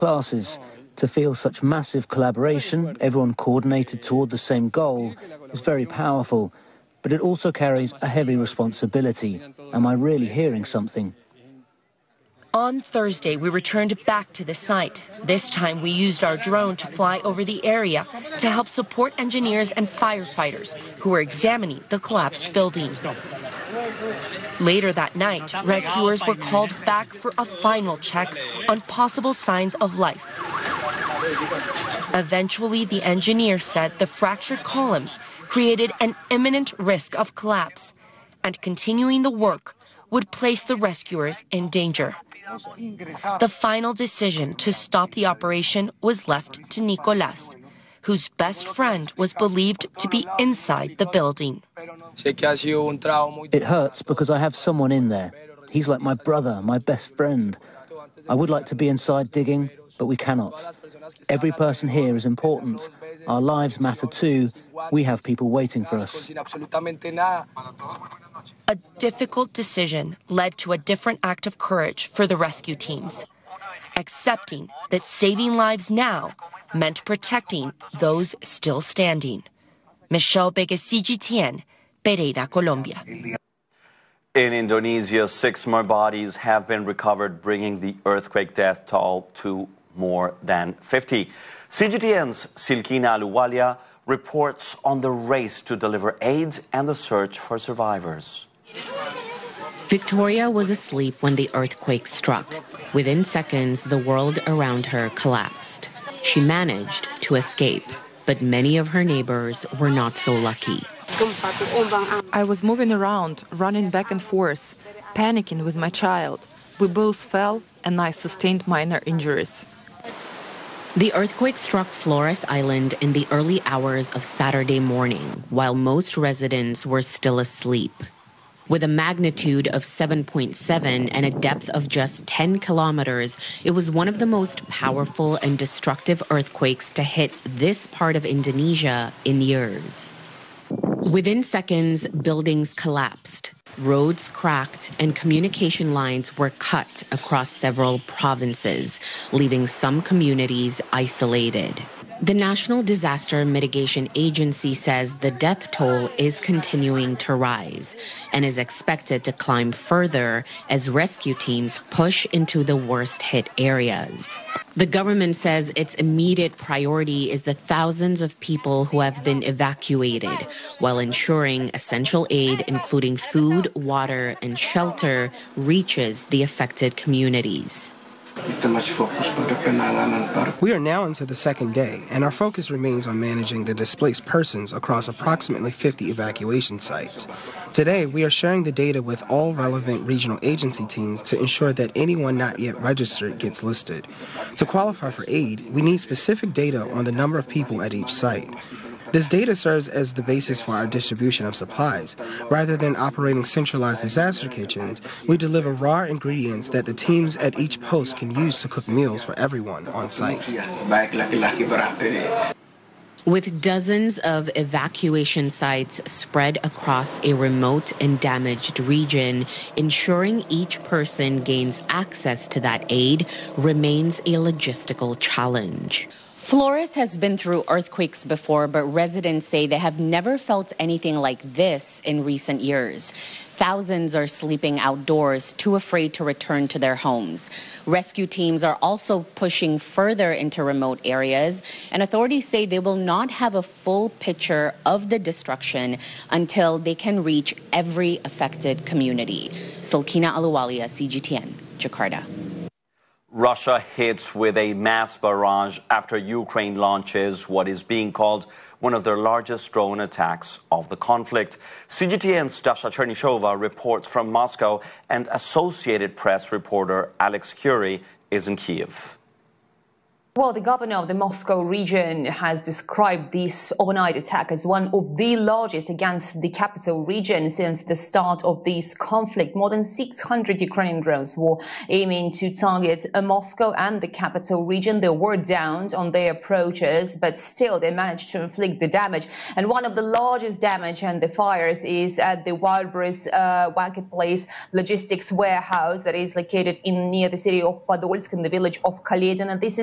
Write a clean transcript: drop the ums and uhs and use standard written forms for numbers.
classes. To feel such massive collaboration, everyone coordinated toward the same goal, is very powerful. But it also carries a heavy responsibility. Am I really hearing something? On Thursday, we returned back to the site. This time, we used our drone to fly over the area to help support engineers and firefighters who were examining the collapsed building. Later that night, rescuers were called back for a final check on possible signs of life. Eventually, the engineer said the fractured columns created an imminent risk of collapse, and continuing the work would place the rescuers in danger. The final decision to stop the operation was left to Nicolas, whose best friend was believed to be inside the building. It hurts because I have someone in there. He's like my brother, my best friend. I would like to be inside digging, but we cannot. Every person here is important. Our lives matter too. We have people waiting for us. A difficult decision led to a different act of courage for the rescue teams, accepting that saving lives now meant protecting those still standing. Michelle Begues, CGTN, Pereira, Colombia. In Indonesia, 6 more bodies have been recovered, bringing the earthquake death toll to more than 50. CGTN's Silkina Ahluwalia reports on the race to deliver aid and the search for survivors. Victoria was asleep when the earthquake struck. Within seconds, the world around her collapsed. She managed to escape, but many of her neighbors were not so lucky. I was moving around, running back and forth, panicking with my child. We both fell, and I sustained minor injuries. The earthquake struck Flores Island in the early hours of Saturday morning, while most residents were still asleep. With a magnitude of 7.7 and a depth of just 10 kilometers, it was one of the most powerful and destructive earthquakes to hit this part of Indonesia in years. Within seconds, buildings collapsed, roads cracked, and communication lines were cut across several provinces, leaving some communities isolated. The National Disaster Mitigation Agency says the death toll is continuing to rise and is expected to climb further as rescue teams push into the worst-hit areas. The government says its immediate priority is the thousands of people who have been evacuated, while ensuring essential aid, including food, water, and shelter, reaches the affected communities. We are now into the second day, and our focus remains on managing the displaced persons across approximately 50 evacuation sites. Today, we are sharing the data with all relevant regional agency teams to ensure that anyone not yet registered gets listed. To qualify for aid, we need specific data on the number of people at each site. This data serves as the basis for our distribution of supplies. Rather than operating centralized disaster kitchens, we deliver raw ingredients that the teams at each post can use to cook meals for everyone on site. With dozens of evacuation sites spread across a remote and damaged region, ensuring each person gains access to that aid remains a logistical challenge. Flores has been through earthquakes before, but residents say they have never felt anything like this in recent years. Thousands are sleeping outdoors, too afraid to return to their homes. Rescue teams are also pushing further into remote areas, and authorities say they will not have a full picture of the destruction until they can reach every affected community. Silkina Ahluwalia, CGTN, Jakarta. Russia hits with a mass barrage after Ukraine launches what is being called one of their largest drone attacks of the conflict. CGTN's Dasha Chernyshova reports from Moscow, and Associated Press reporter Alex Curie is in Kyiv. Well, the governor of the Moscow region has described this overnight attack as one of the largest against the capital region since the start of this conflict. More than 600 Ukrainian drones were aiming to target Moscow and the capital region. They were downed on their approaches, but still they managed to inflict the damage. And one of the largest damage and the fires is at the Wildberries Marketplace logistics warehouse that is located near the city of Podolsk in the village of Kaledin. And this is